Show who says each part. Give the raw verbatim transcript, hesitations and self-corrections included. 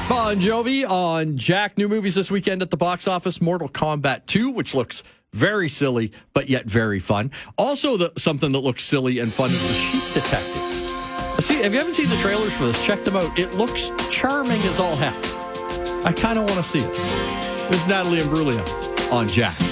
Speaker 1: Bon Jovi on Jack. New movies this weekend at the box office. Mortal Kombat two, which looks very silly, but yet very fun. Also, the, something that looks silly and fun is the Sheep Detectives. Uh, See, if you haven't seen the trailers for this, check them out. It looks charming as all heck. I kind of want to see it. This is Natalie Imbruglia on Jack.